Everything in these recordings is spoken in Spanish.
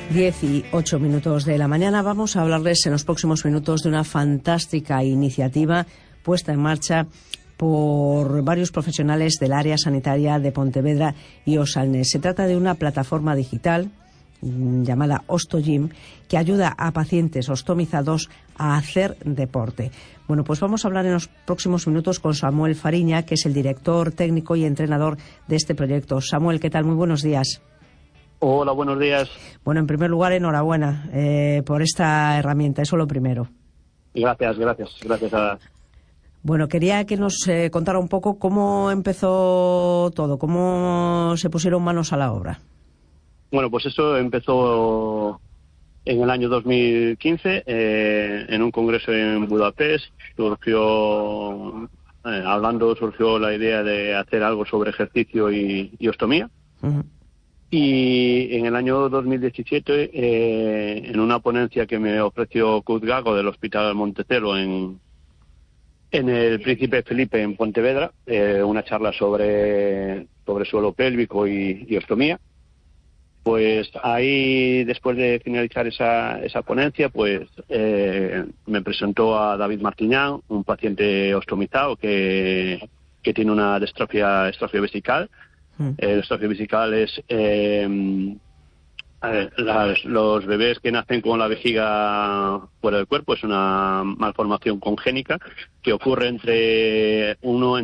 10:08 de la mañana. Vamos a hablarles en los próximos minutos de una fantástica iniciativa puesta en marcha por varios profesionales del área sanitaria de Pontevedra y Osalnés. Se trata de una plataforma digital llamada OstoGym que ayuda a pacientes ostomizados a hacer deporte. Bueno, pues vamos a hablar en los próximos minutos con Samuel Fariña, que es el director técnico y entrenador de este proyecto. Samuel, ¿qué tal? Muy buenos días. Hola, buenos días. Bueno, en primer lugar, enhorabuena por esta herramienta, eso lo primero. Gracias. Bueno, quería que nos contara un poco cómo empezó todo, cómo se pusieron manos a la obra. Bueno, pues eso empezó en el año 2015, en un congreso en Budapest. Surgió la idea de hacer algo sobre ejercicio y ostomía. Uh-huh. Y en el año 2017, en una ponencia que me ofreció Cruz Gago del Hospital Montecelo en el Príncipe Felipe en Pontevedra, una charla sobre suelo pélvico y ostomía, pues ahí, después de finalizar esa ponencia, pues me presentó a David Martiñán, un paciente ostomizado que tiene una distrofia vesical. El distrofia vesical es los bebés que nacen con la vejiga fuera del cuerpo. Es una malformación congénica que ocurre entre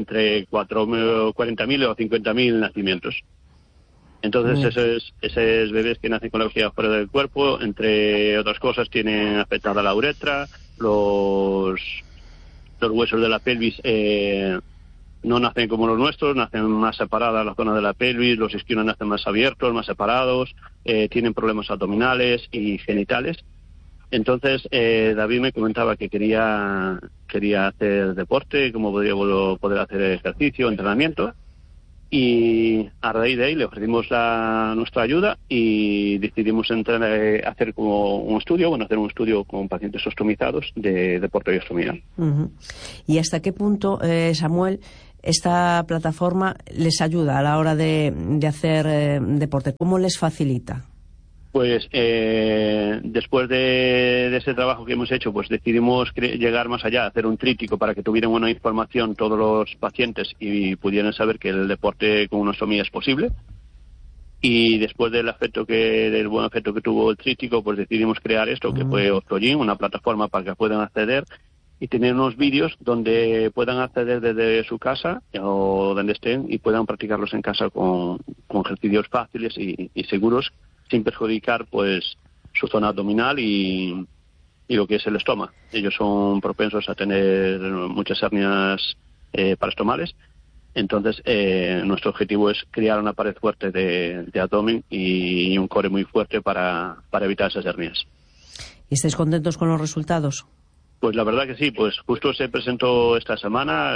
40.000 o 50.000 nacimientos. Entonces esos bebés que nacen con la vejiga fuera del cuerpo, entre otras cosas, tienen afectada la uretra, los huesos de la pelvis no nacen como los nuestros, nacen más separadas la zona de la pelvis, los isquiones nacen más abiertos, más separados, tienen problemas abdominales y genitales. Entonces David me comentaba que quería hacer deporte, cómo podría poder hacer ejercicio, entrenamiento, y a raíz de ahí le ofrecimos nuestra ayuda y decidimos hacer un estudio con pacientes ostomizados de deporte y ostomía. Uh-huh. ¿Y hasta qué punto, Samuel, esta plataforma les ayuda a la hora de hacer deporte? ¿Cómo les facilita? Pues después de ese trabajo que hemos hecho, pues decidimos llegar más allá, hacer un tríptico para que tuvieran una información todos los pacientes y pudieran saber que el deporte con una ostomía es posible. Y después del buen efecto que tuvo el tríptico, pues decidimos crear esto, que fue OstoGym, una plataforma para que puedan acceder y tener unos vídeos donde puedan acceder desde su casa o donde estén y puedan practicarlos en casa con ejercicios fáciles y seguros, sin perjudicar pues su zona abdominal y lo que es el estómago. Ellos son propensos a tener muchas hernias parastomales. Entonces nuestro objetivo es crear una pared fuerte de abdomen y un core muy fuerte para evitar esas hernias. ¿Y estáis contentos con los resultados? Pues la verdad que sí, pues justo se presentó esta semana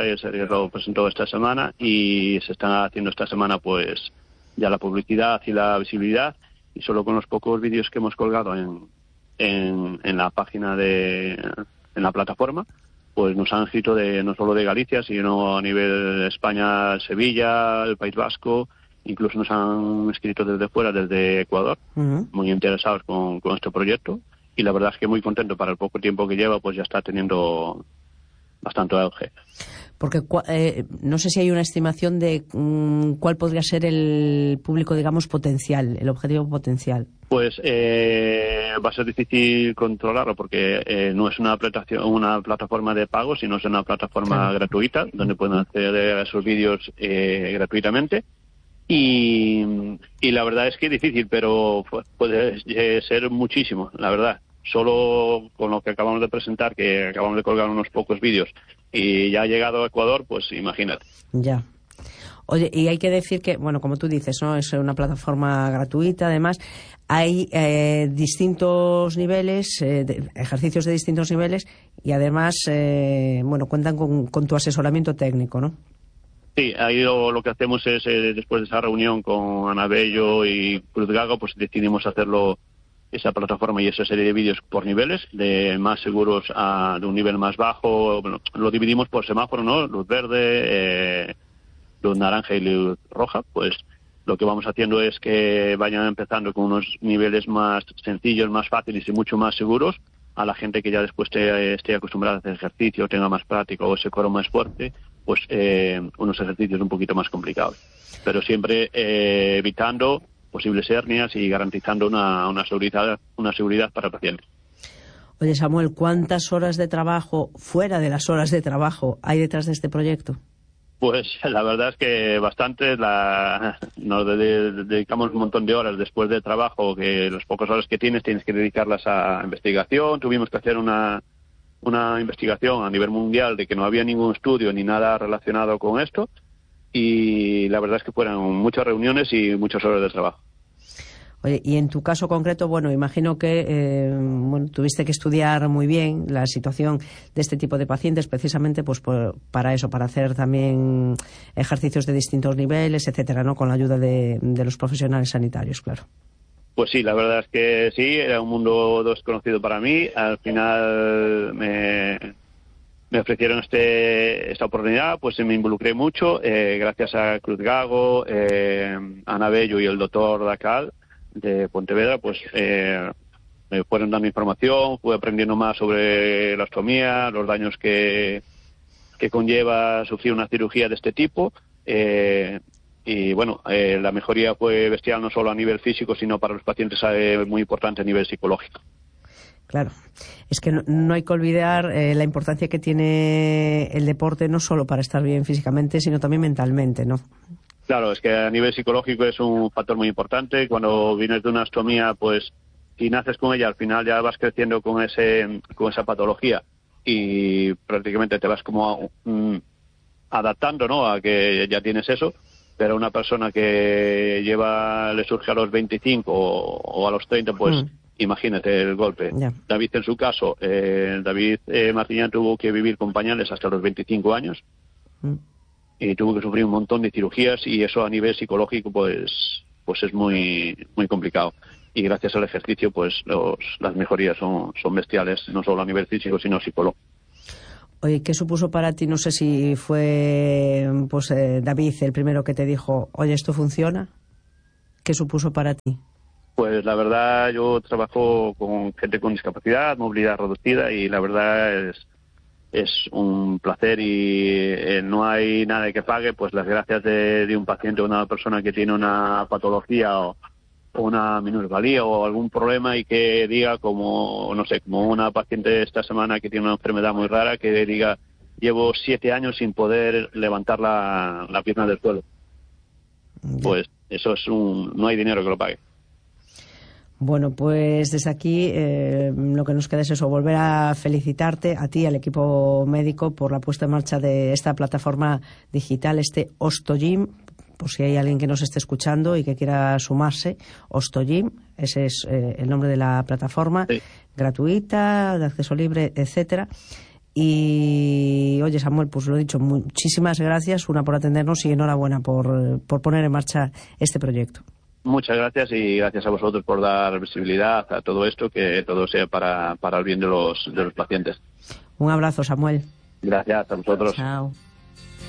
y se está haciendo esta semana pues ya la publicidad y la visibilidad. Y solo con los pocos vídeos que hemos colgado en la página en la plataforma, pues nos han escrito no solo de Galicia, sino a nivel de España, Sevilla, el País Vasco, incluso nos han escrito desde fuera, desde Ecuador, muy interesados con este proyecto. Y la verdad es que muy contento. Para el poco tiempo que lleva, pues ya está teniendo bastante auge. Porque no sé si hay una estimación de cuál podría ser el público, digamos, potencial, el objetivo potencial. Pues va a ser difícil controlarlo porque no es una plataforma de pago, sino es una plataforma gratuita donde pueden acceder a esos vídeos gratuitamente. Y la verdad es que es difícil, pero puede ser muchísimo, la verdad. Solo con lo que acabamos de presentar, que acabamos de colgar unos pocos vídeos y ya ha llegado a Ecuador, pues imagínate. Ya. Oye, y hay que decir que, bueno, como tú dices, ¿no? Es una plataforma gratuita, además. Hay distintos niveles, ejercicios de distintos niveles y además, cuentan con tu asesoramiento técnico, ¿no? Sí, ahí lo que hacemos es, después de esa reunión con Ana Bello y Cruz Gago, pues decidimos hacerlo, esa plataforma y esa serie de vídeos por niveles, de más seguros de un nivel más bajo. Bueno, lo dividimos por semáforo, ¿no? Luz verde, luz naranja y luz roja, pues lo que vamos haciendo es que vayan empezando con unos niveles más sencillos, más fáciles y mucho más seguros, a la gente que ya después esté acostumbrada a hacer ejercicio, tenga más práctica o ese coro más fuerte, pues unos ejercicios un poquito más complicados. Pero siempre evitando posibles hernias y garantizando una seguridad para el paciente. Oye, Samuel, ¿cuántas horas de trabajo, fuera de las horas de trabajo, hay detrás de este proyecto? Pues la verdad es que bastante. Nos dedicamos un montón de horas después del trabajo, que las pocas horas que tienes que dedicarlas a investigación. Tuvimos que hacer una investigación a nivel mundial de que no había ningún estudio ni nada relacionado con esto, y la verdad es que fueron muchas reuniones y muchas horas de trabajo. Oye, y en tu caso concreto, bueno, imagino que tuviste que estudiar muy bien la situación de este tipo de pacientes, precisamente pues para eso, para hacer también ejercicios de distintos niveles, etcétera, ¿no? Con la ayuda de los profesionales sanitarios, claro. Pues sí, la verdad es que sí, era un mundo desconocido para mí. Al final me ofrecieron esta oportunidad, pues me involucré mucho, gracias a Cruz Gago, Ana Bello y el doctor Dacal de Pontevedra, pues me fueron dando información, fui aprendiendo más sobre la ostomía, los daños que conlleva sufrir una cirugía de este tipo, y bueno, la mejoría fue bestial no solo a nivel físico, sino para los pacientes muy importante a nivel psicológico. Claro, es que no hay que olvidar la importancia que tiene el deporte, no solo para estar bien físicamente, sino también mentalmente, ¿no? Claro, es que a nivel psicológico es un factor muy importante. Cuando vienes de una ostomía, pues si naces con ella, al final ya vas creciendo con esa patología y prácticamente te vas como adaptando, ¿no?, a que ya tienes eso. Pero una persona que le surge a los 25 o a los 30, pues imagínate el golpe. Yeah. David, en su caso, David Martiñán tuvo que vivir con pañales hasta los 25 años. Y tuvo que sufrir un montón de cirugías, y eso a nivel psicológico pues es muy muy complicado, y gracias al ejercicio pues las mejorías son bestiales, no solo a nivel físico sino psicológico. Oye, ¿qué supuso para ti? No sé si fue pues David el primero que te dijo, oye, ¿esto funciona? ¿Qué supuso para ti? Pues la verdad, yo trabajo con gente con discapacidad, movilidad reducida, y la verdad es un placer, y no hay nada que pague pues las gracias de un paciente o una persona que tiene una patología o una minusvalía o algún problema, y que diga, como una paciente esta semana que tiene una enfermedad muy rara, que diga, llevo 7 años sin poder levantar la pierna del suelo. Pues eso no hay dinero que lo pague. Bueno, pues desde aquí lo que nos queda es eso, volver a felicitarte a ti y al equipo médico por la puesta en marcha de esta plataforma digital, este OstoGym, por si hay alguien que nos esté escuchando y que quiera sumarse. OstoGym, ese es el nombre de la plataforma, sí, gratuita, de acceso libre, etcétera. Y oye, Samuel, pues lo he dicho, muchísimas gracias, una por atendernos, y enhorabuena por poner en marcha este proyecto. Muchas gracias, y gracias a vosotros por dar visibilidad a todo esto, que todo sea para el bien de los pacientes. Un abrazo, Samuel. Gracias a vosotros. Chao.